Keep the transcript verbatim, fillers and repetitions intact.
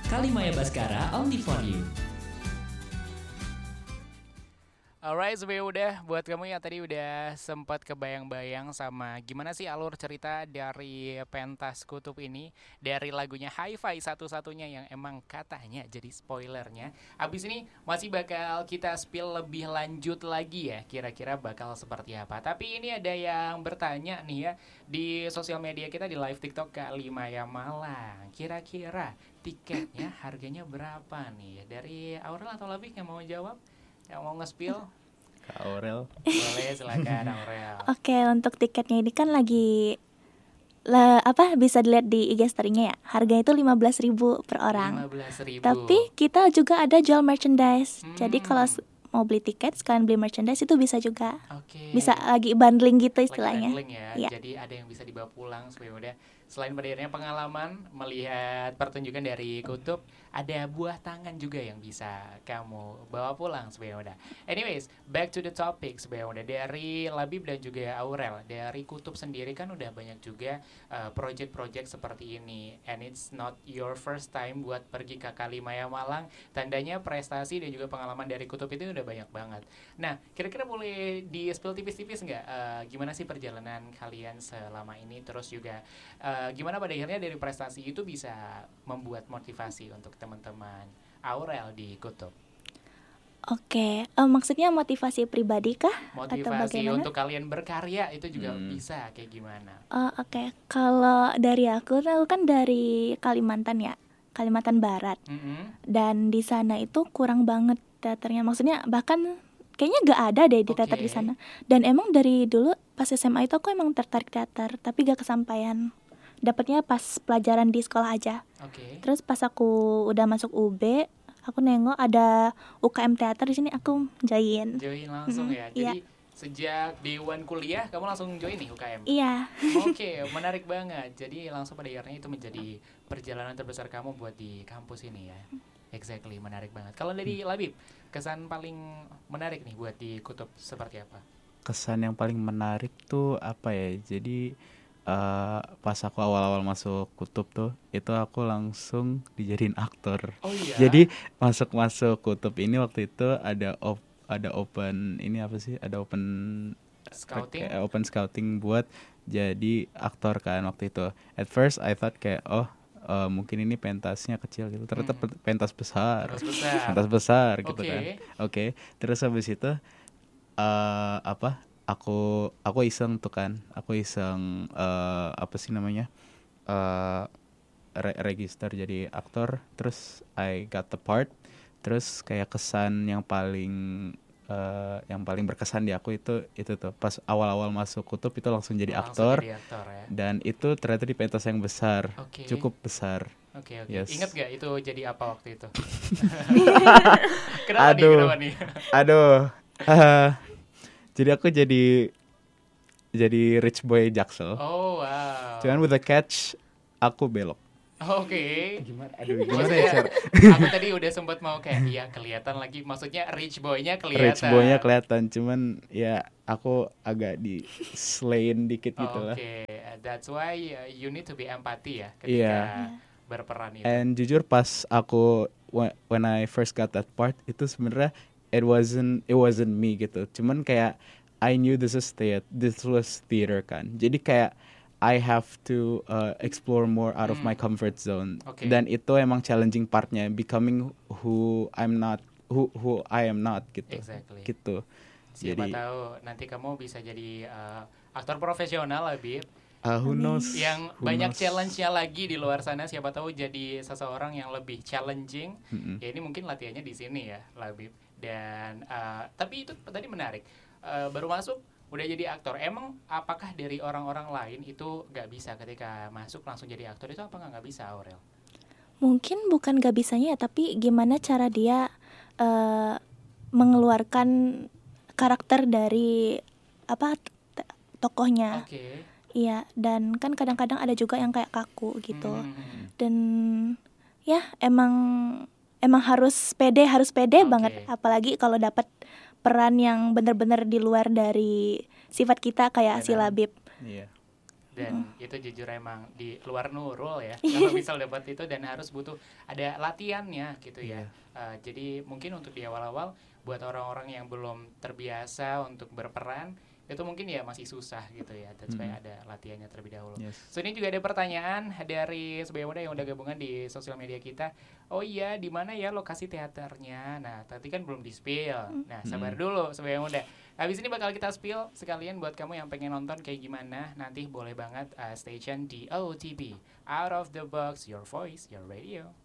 Kalimaya Baskara only for you. Alright, sebenarnya udah buat kamu yang tadi udah sempat kebayang-bayang sama gimana sih alur cerita dari pentas kutub ini, dari lagunya Hi-Fi satu-satunya yang emang katanya jadi spoilernya. Abis ini masih bakal kita spill lebih lanjut lagi ya, kira-kira bakal seperti apa. Tapi ini ada yang bertanya nih ya di sosial media kita di live TikTok Kalimaya Malang. Kira-kira tiketnya harganya berapa nih? Dari Aurel atau Labik yang mau jawab? Yang mau nge-spill? Kak Aurel. Boleh, silakan Aurel. Oke, untuk tiketnya ini kan lagi le, apa bisa dilihat di I G story-nya ya. Harganya itu lima belas ribu per orang. lima belas ribu. Tapi kita juga ada jual merchandise. Hmm. Jadi kalau s- mau beli tiket sekalian beli merchandise itu bisa juga. Oke. Bisa lagi bundling gitu Lagi istilahnya. bundling ya. Iya. Jadi ada yang bisa dibawa pulang supaya udah selain berdirinya pengalaman melihat pertunjukan dari kutub, ada buah tangan juga yang bisa kamu bawa pulang supaya udah. Anyways, back to the topic supaya udah dari Labib dan juga Aurel. Dari kutub sendiri kan udah banyak juga uh, project-project seperti ini, and it's not your first time buat pergi ke Kalimaya Malang. Tandanya prestasi dan juga pengalaman dari kutub itu udah banyak banget. Nah, kira-kira boleh di spill tipis-tipis nggak uh, gimana sih perjalanan kalian selama ini, terus juga uh, gimana pada akhirnya dari prestasi itu bisa membuat motivasi untuk teman-teman Aurel di kutub. Oke, eh, maksudnya motivasi pribadi kah? Atau Motivasi bagaimana? untuk kalian berkarya itu juga Hmm. bisa kayak gimana? Oh, oke, kalau dari aku, aku kan dari Kalimantan ya, Kalimantan Barat. Mm-mm. Dan di sana itu kurang banget teaternya. Maksudnya bahkan kayaknya gak ada deh di teater Oke. di sana. Dan emang dari dulu pas S M A itu aku emang tertarik teater, tapi gak kesampaian. Dapatnya pas pelajaran di sekolah aja. Oke. Terus pas aku udah masuk U B, aku nengok ada U K M teater di sini, aku join. Join langsung Mm-mm, ya. iya. Jadi sejak day one kuliah kamu langsung join nih U K M. Iya. Oke, menarik banget. Jadi langsung pada akhirnya itu menjadi perjalanan terbesar kamu buat di kampus ini ya. Exactly, menarik banget. Kalau dari Labib, kesan paling menarik nih buat di kutub seperti apa? Kesan yang paling menarik tuh apa ya? Jadi uh, pas aku awal-awal masuk kutub tuh, itu aku langsung dijadiin aktor. Oh iya. Jadi masuk-masuk kutub ini waktu itu ada op, ada open ini apa sih? Ada open Scouting. kayak open scouting buat jadi aktor kan waktu itu. At first I thought kayak oh uh, mungkin ini pentasnya kecil gitu. Ternyata Hmm. pe- pentas besar. Terus besar. Pentas besar gitu Oke. kan. Oke. Terus habis itu uh, apa? Aku aku iseng tuh kan. Aku iseng uh, apa sih namanya? Uh, re- register jadi aktor. Terus I got the part. Terus kayak kesan yang paling uh, yang paling berkesan di aku itu itu tuh pas awal-awal masuk kutub itu langsung jadi Langsung aktor. jadi aktor ya. Dan itu ternyata di pentas yang besar. Oke. Cukup besar. Oke, oke. Yes. Ingat gak itu jadi apa waktu itu? Kenapa nih? Aduh. Kenapa nih? Aduh. Ah, jadi aku jadi jadi rich boy Jaksel. Oh, wow. Cuman with the catch aku belok. Oke. Gimana? Aduh, gimana Maksudnya, ya, Sher? aku tadi udah sempat mau kayak iya kelihatan lagi. Maksudnya rich boy-nya kelihatan. Rich boy-nya kelihatan, cuman ya aku agak di slain dikit gitu lah. Oke, that's why uh, you need to be empathy ya ketika Iya. berperan itu. And jujur pas aku wh- when I first got that part itu sebenarnya it wasn't it wasn't me gitu. Cuman kayak I knew this is theater, this was theater kan. Jadi kayak I have to uh, explore more out of Hmm. my comfort zone. Oke. Dan itu emang challenging partnya, becoming who I'm not, who who I am not gitu. Exactly. Gitu. Siapa Jadi tahu nanti kamu bisa jadi uh, aktor profesional lah, Bib. uh, who knows? Yang who banyak knows? challenge-nya lagi di luar sana, siapa tahu jadi seseorang yang lebih challenging. Mm-mm. Ya ini mungkin latihannya di sini ya, Labib. Dan uh, tapi itu tadi menarik. Uh, baru masuk udah jadi aktor. Emang apakah dari orang-orang lain itu nggak bisa ketika masuk langsung jadi aktor itu apa nggak bisa, Aurel? Mungkin bukan gak bisanya ya, tapi gimana cara dia eh, mengeluarkan karakter dari apa t- tokohnya. Oke. Iya, dan kan kadang-kadang ada juga yang kayak kaku gitu. Hmm. Dan ya emang emang harus pede, harus pede Oke. banget, apalagi kalau dapat peran yang benar-benar di luar dari sifat kita kayak si Benar. Labib. Iya. dan mm. itu jujur emang di luar Nurul ya kalau misal dapat itu, dan harus butuh ada latihannya gitu ya. Yeah. Uh, jadi mungkin untuk di awal-awal buat orang-orang yang belum terbiasa untuk berperan itu mungkin ya masih susah gitu ya, dan supaya mm. ada latihannya terlebih dahulu. Yes. So ini juga ada pertanyaan dari Sebaya Muda yang udah gabungan di sosial media kita. Oh iya, di mana ya lokasi teaternya? Nah, tadi kan belum di-spill. Nah, sabar mm. dulu Sebaya Muda. Habis ini bakal kita spill sekalian buat kamu yang pengen nonton kayak gimana. Nanti boleh banget uh, stay tune di O T B, Out of the Box, Your Voice, Your Radio.